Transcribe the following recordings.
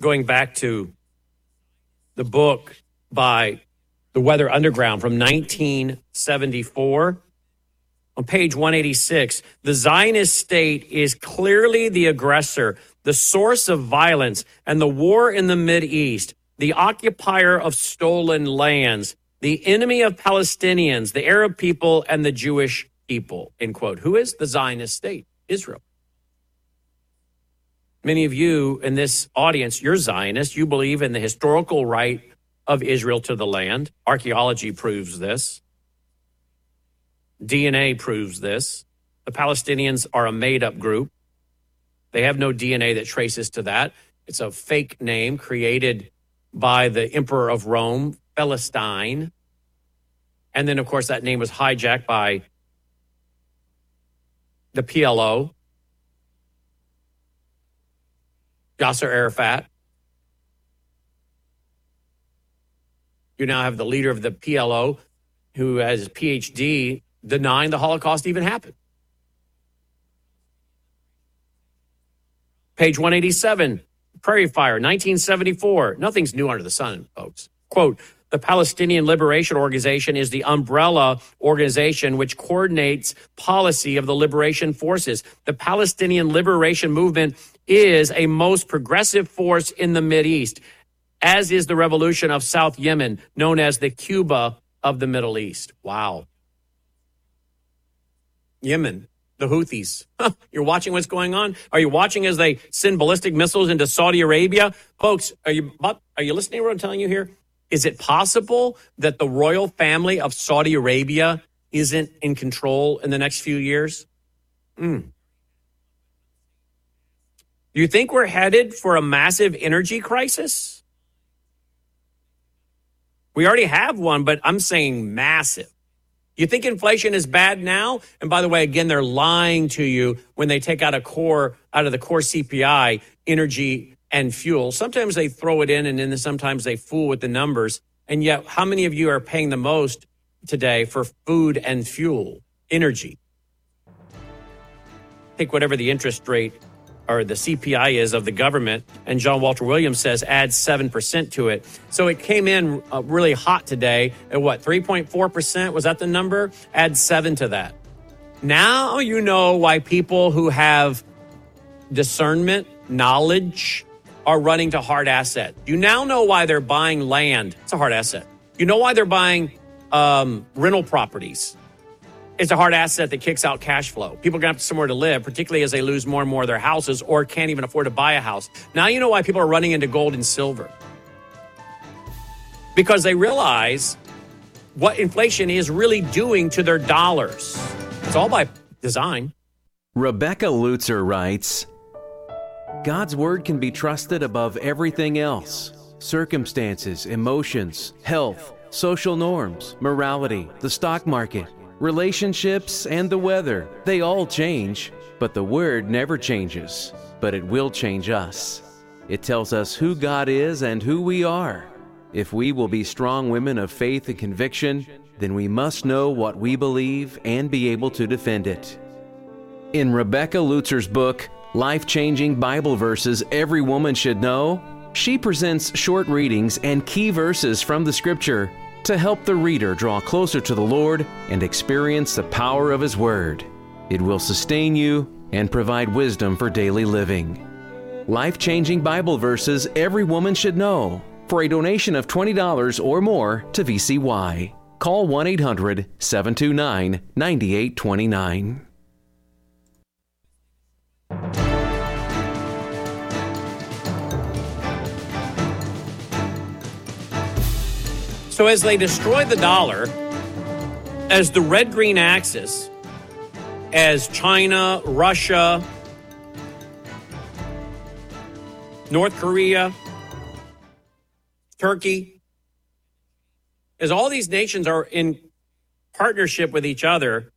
going back to the book by the Weather Underground from 1974. On page 186, the Zionist state is clearly the aggressor, the source of violence, and the war in the Mideast, the occupier of stolen lands, the enemy of Palestinians, the Arab people, and the Jewish people, end quote. Who is the Zionist state? Israel. Many of you in this audience, you're Zionists. You believe in the historical right of Israel to the land. Archaeology proves this. DNA proves this. The Palestinians are a made-up group. They have no DNA that traces to that. It's a fake name created by the Emperor of Rome, Philistine. And then, of course, that name was hijacked by the PLO, Yasser Arafat. You now have the leader of the PLO who has a PhD denying the Holocaust even happened. Page 187, Prairie Fire, 1974. Nothing's new under the sun, folks. Quote, the Palestinian Liberation Organization is the umbrella organization which coordinates policy of the liberation forces. The Palestinian Liberation Movement is a most progressive force in the Mideast, as is the revolution of South Yemen, known as the Cuba of the Middle East. Wow. Yemen, the Houthis. You're watching what's going on? Are you watching as they send ballistic missiles into Saudi Arabia? Folks, are you listening to what I'm telling you here? Is it possible that the royal family of Saudi Arabia isn't in control in the next few years? Do you think we're headed for a massive energy crisis? We already have one, but I'm saying massive. You think inflation is bad now? And by the way, again, they're lying to you when they take out out of the core CPI, energy and fuel. Sometimes they throw it in and then sometimes they fool with the numbers. And yet, how many of you are paying the most today for food and fuel, energy? Take whatever the interest rate or the CPI is of the government, and John Walter Williams says add 7% to it. So it came in really hot today at what, 3.4%? Was that the number? Add 7 to that. Now you know why people who have discernment, knowledge, are running to hard assets. You now know why they're buying land. It's a hard asset. You know why they're buying rental properties. It's a hard asset that kicks out cash flow. People are going to have somewhere to live, particularly as they lose more and more of their houses or can't even afford to buy a house. Now you know why people are running into gold and silver. Because they realize what inflation is really doing to their dollars. It's all by design. Rebecca Lutzer writes, God's word can be trusted above everything else. Circumstances, emotions, health, social norms, morality, the stock market, relationships, and the weather. They all change, but the word never changes. But it will change us. It tells us who God is and who we are. If we will be strong women of faith and conviction, then we must know what we believe and be able to defend it. In Rebecca Lutzer's book, Life-Changing Bible Verses Every Woman Should Know, she presents short readings and key verses from the Scripture to help the reader draw closer to the Lord and experience the power of His Word. It will sustain you and provide wisdom for daily living. Life-Changing Bible Verses Every Woman Should Know, for a donation of $20 or more to VCY. Call 1-800-729-9829. So as they destroy the dollar, as the red-green axis, as China, Russia, North Korea, Turkey, as all these nations are in partnership with each other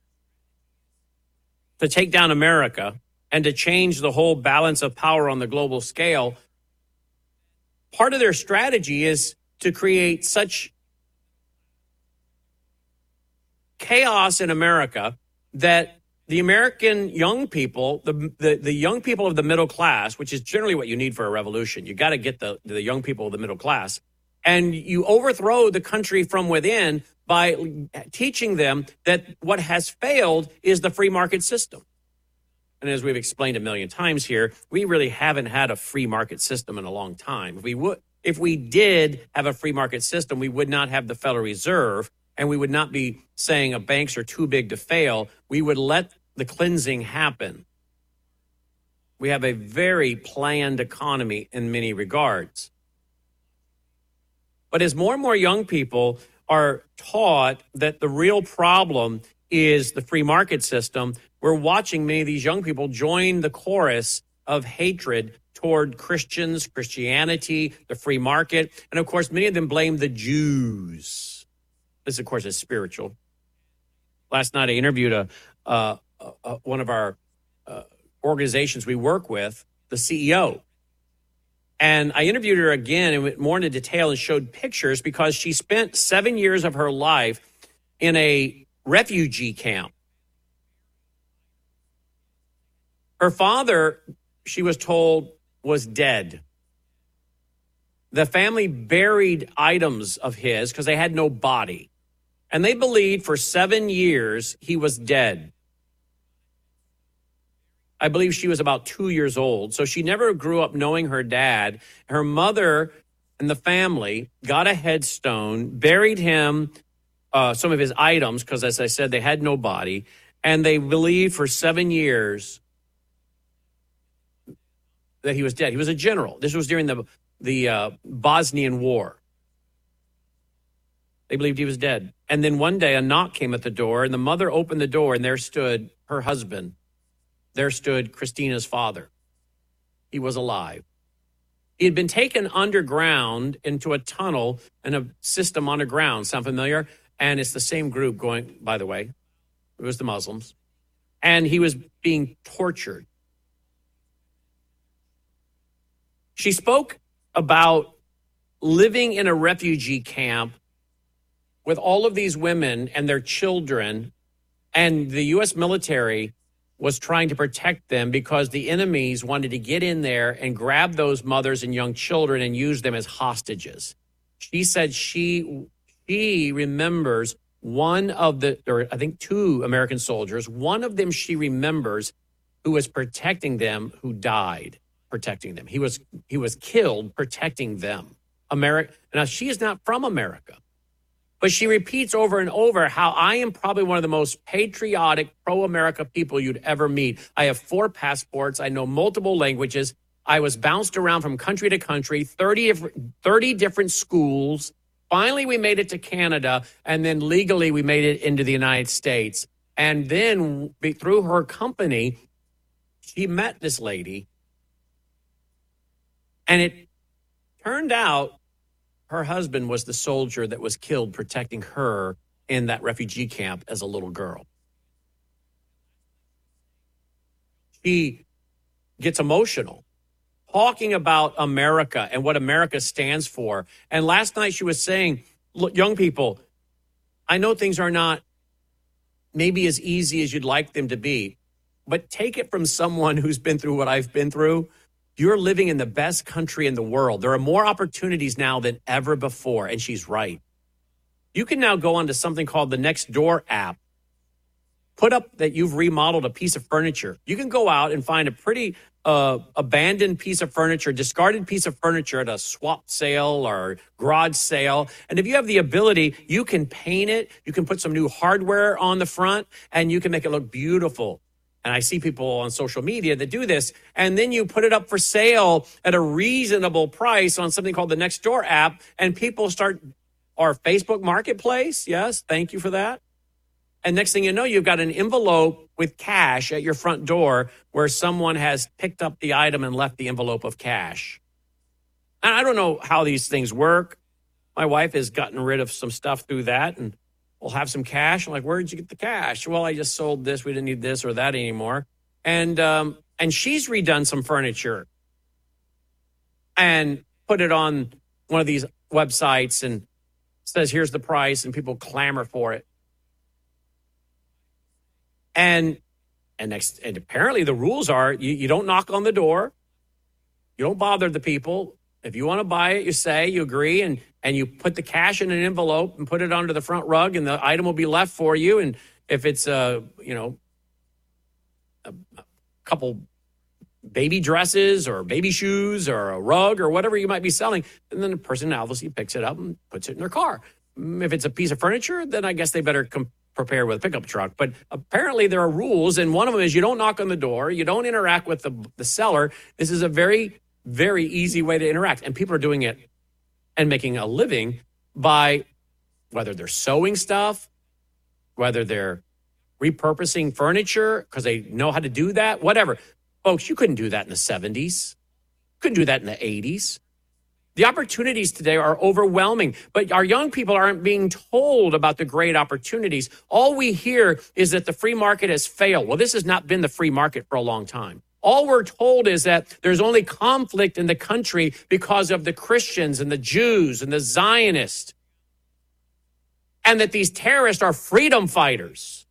to take down America and to change the whole balance of power on the global scale, part of their strategy is to create such chaos in America that the American young people, the young people of the middle class, which is generally what you need for a revolution. You got to get the young people of the middle class. And you overthrow the country from within by teaching them that what has failed is the free market system. And as we've explained a million times here, we really haven't had a free market system in a long time. If we did have a free market system, we would not have the Federal Reserve, and we would not be saying banks are too big to fail. We would let the cleansing happen. We have a very planned economy in many regards. But as more and more young people are taught that the real problem is the free market system, we're watching many of these young people join the chorus of hatred toward Christians, Christianity, the free market. And of course, many of them blame the Jews. This, of course, is spiritual. Last night, I interviewed one of our organizations we work with, the CEO. And I interviewed her again and went more into detail and showed pictures because she spent 7 years of her life in a refugee camp. Her father, she was told, was dead. The family buried items of his because they had no body. And they believed for 7 years he was dead. I believe she was about 2 years old. So she never grew up knowing her dad. Her mother and the family got a headstone, buried him, some of his items, because as I said, they had no body. And they believed for 7 years that he was dead. He was a general. This was during the Bosnian War. They believed he was dead. And then one day a knock came at the door, and the mother opened the door, and there stood her husband. There stood Christina's father. He was alive. He had been taken underground into a tunnel and a system underground. Sound familiar? And it's the same group going, by the way. It was the Muslims. And he was being tortured. She spoke about living in a refugee camp with all of these women and their children, and the U.S. military was trying to protect them because the enemies wanted to get in there and grab those mothers and young children and use them as hostages. She said she remembers one of or I think two American soldiers, one of them she remembers who was protecting them, who died protecting them. He was killed protecting them. Now, she is not from America. But she repeats over and over how I am probably one of the most patriotic, pro-America people you'd ever meet. I have 4 passports. I know multiple languages. I was bounced around from country to country, 30 different schools. Finally, we made it to Canada, and then legally we made it into the United States. And then through her company, she met this lady, and it turned out her husband was the soldier that was killed protecting her in that refugee camp as a little girl. She gets emotional talking about America and what America stands for. And last night she was saying, look, young people, I know things are not maybe as easy as you'd like them to be, but take it from someone who's been through what I've been through. You're living in the best country in the world. There are more opportunities now than ever before. And she's right. You can now go onto something called the Nextdoor app. Put up that you've remodeled a piece of furniture. You can go out and find a pretty abandoned piece of furniture, discarded piece of furniture at a swap sale or garage sale. And if you have the ability, you can paint it. You can put some new hardware on the front, and you can make it look beautiful. And I see people on social media that do this. And then you put it up for sale at a reasonable price on something called the Nextdoor app. And people start, or Facebook Marketplace. Yes, thank you for that. And next thing you know, you've got an envelope with cash at your front door where someone has picked up the item and left the envelope of cash. And I don't know how these things work. My wife has gotten rid of some stuff through that, and we'll have some cash. I'm like, where did you get the cash? Well, I just sold this. We didn't need this or that anymore. And she's redone some furniture and put it on one of these websites and says, here's the price, and people clamor for it. And And apparently the rules are you don't knock on the door. You don't bother the people. If you want to buy it, you agree, and you put the cash in an envelope and put it onto the front rug, and the item will be left for you. And if it's a couple baby dresses or baby shoes or a rug or whatever you might be selling, and then the person obviously picks it up and puts it in their car. If it's a piece of furniture, then I guess they better prepare with a pickup truck. But apparently there are rules, and one of them is you don't knock on the door, you don't interact with the seller. This is a very, very easy way to interact, and people are doing it and making a living by whether they're sewing stuff, whether they're repurposing furniture because they know how to do that, whatever. Folks, you couldn't do that in the 70s. Couldn't do that in the 80s. The opportunities today are overwhelming, but our young people aren't being told about the great opportunities. All we hear is that the free market has failed. Well, this has not been the free market for a long time. All we're told is that there's only conflict in the country because of the Christians and the Jews and the Zionists, and that these terrorists are freedom fighters.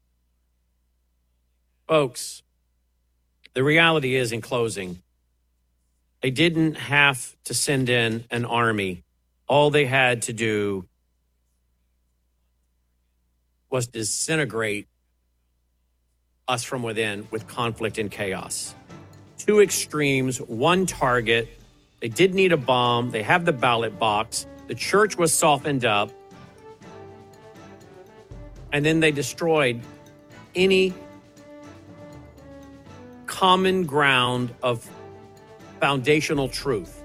Folks, the reality is, in closing, they didn't have to send in an army. All they had to do was disintegrate us from within with conflict and chaos. Two extremes, one target. They did need a bomb. They have the ballot box. The church was softened up. And then they destroyed any common ground of foundational truth.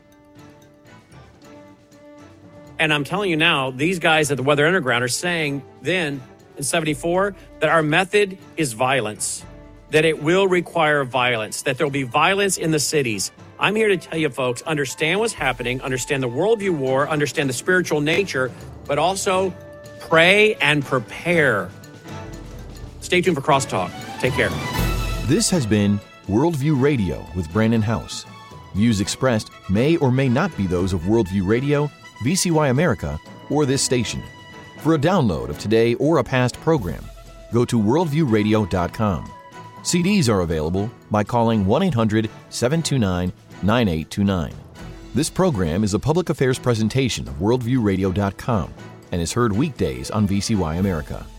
And I'm telling you now, these guys at the Weather Underground are saying then in 74 that our method is violence, that it will require violence, that there'll be violence in the cities. I'm here to tell you, folks, understand what's happening, understand the worldview war, understand the spiritual nature, but also pray and prepare. Stay tuned for Crosstalk. Take care. This has been Worldview Radio with Brandon House. Views expressed may or may not be those of Worldview Radio, VCY America, or this station. For a download of today or a past program, go to worldviewradio.com. CDs are available by calling 1-800-729-9829. This program is a public affairs presentation of worldviewradio.com and is heard weekdays on VCY America.